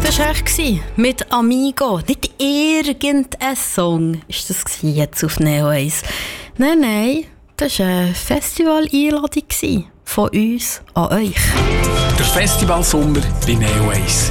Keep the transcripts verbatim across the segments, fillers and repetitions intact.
Das war echt mit Amigo. Nicht irgendein Song war das jetzt auf Neo eins. Nein, nein, das war eine Festival-Einladung von uns an euch. Der Festivalsommer bei Neo eins.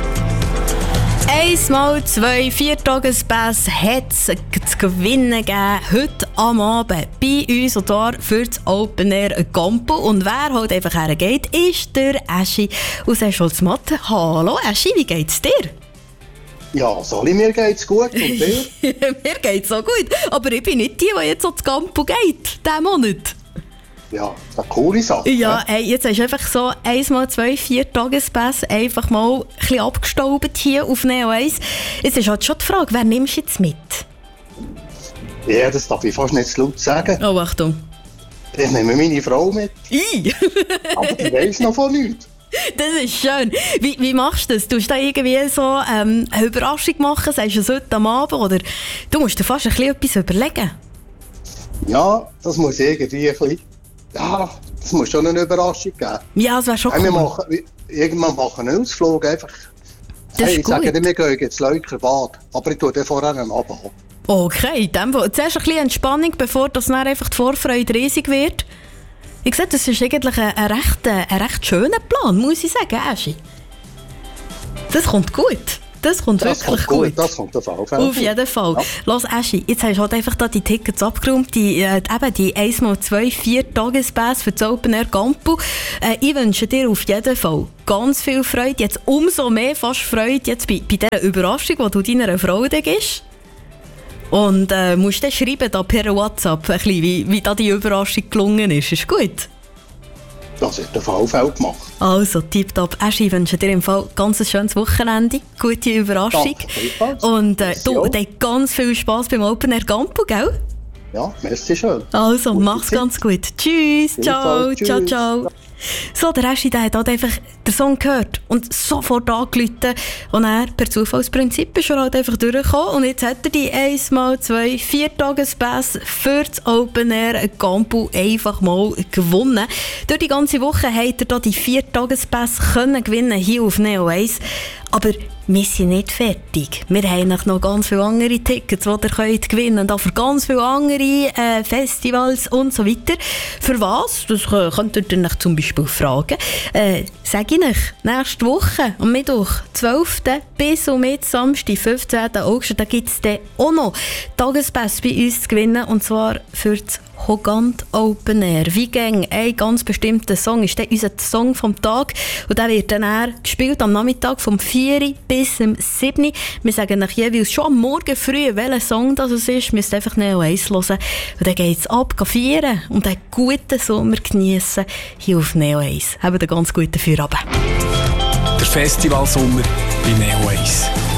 Eins mal zwei Viertagespass hat es zu gewinnen gegeben, heute am Abend bei uns und zwar für das Open Air Campo. Und wer halt einfach hergeht, ist der Eschi aus Escholzmatt. Hallo Eschi, wie geht's dir? Ja, Sali, mir geht's gut und dir? Mir geht's so gut, aber ich bin nicht die, die jetzt ans Campo geht, diesen Monat. Ja, das ist eine coole Sache. Ja, hey, jetzt hast du einfach so eins mal zwei Viertagespässe einfach mal ein bisschen abgestaubt hier auf Neo eins. Jetzt ist halt schon die Frage, wer nimmst du jetzt mit? Ja, das darf ich fast nicht zu laut sagen. Oh, Achtung. Ich nehme meine Frau mit. I. Aber die weiss noch von nichts. Das ist schön. Wie, wie machst du das? Tust du da irgendwie so ähm, eine Überraschung machen? Sagst du es heute am Abend? Oder du musst dir fast ein bisschen etwas überlegen? Ja, das muss irgendwie ein bisschen... Ja, das muss schon eine Überraschung geben. Ja, das wäre schon cool. Wir machen, irgendwann machen wir einen Ausflug einfach. Das hey, ist ich sage gut. nicht, wir gehen jetzt Leukerbad, aber ich tue dann vorher einen Abend. Okay, in dem Fall. Zuerst ein bisschen Entspannung, bevor das dann einfach die Vorfreude riesig wird. Ich sehe, das ist eigentlich ein, ein, recht, ein recht schöner Plan, muss ich sagen, Eschi. Das kommt gut. Das kommt Das wirklich kommt gut. gut. Das kommt auf jeden Fall. Auf jeden Fall. Ja. Los, Eschi, jetzt hast du halt einfach da die Tickets abgeräumt, die, äh, eben die eins mal zwei Vier-Tagespässe für das Open Air Campo. Äh, ich wünsche dir auf jeden Fall ganz viel Freude, jetzt umso mehr fast Freude jetzt bei, bei dieser Überraschung, die du deiner Frau gibst. Und äh, musst dann schreiben da per WhatsApp, ein bisschen, wie, wie da die Überraschung gelungen ist. Ist gut? Das wird auf jeden Fall gemacht. Also, tipptopp. Eschi, ich wünsche dir im Fall ganz ein schönes Wochenende, gute Überraschung. Danke, und äh, merci du, auch. dir ganz viel Spass beim Open Air Campo, gell? Ja, merci schön. Also, Gute mach's Zeit. ganz gut. Tschüss, ciao, Ebenfalls, ciao, tschüss. ciao. So, der Eschi, der hat halt einfach den Song gehört und sofort angerufen. Und er, per Zufallsprinzip, ist er halt einfach durchgekommen. Und jetzt hat er die eins mal zwei Viertagespässe für das Open Air Campo einfach mal gewonnen. Durch die ganze Woche hat er da die Viertagespässe können gewinnen hier auf Neo eins. Aber wir sind nicht fertig. Wir haben noch ganz viele andere Tickets, die ihr könnt gewinnen könnt. Und auch für ganz viele andere äh, Festivals und so weiter. Für was? Das äh, könnt ihr dann zum Beispiel fragen. Äh, sag ich euch, nächste Woche, am Mittwoch, zwölften bis um Samstag, fünfzehnten August, da gibt es dann auch noch Tagespässe bei uns zu gewinnen. Und zwar für das Hogant Open Air. Wie gang ein ganz bestimmter Song ist der unser Song vom Tag und der wird dann eher gespielt am Nachmittag vom vier bis zum sieben. Wir sagen euch jeweils schon am Morgen früh, welcher Song das ist. Ihr müsst einfach Neo eins hören und dann geht es ab, feiern und einen guten Sommer geniessen hier auf Neo eins. Habt einen ganz guten Feierabend. Der Festivalsommer bei Neo eins.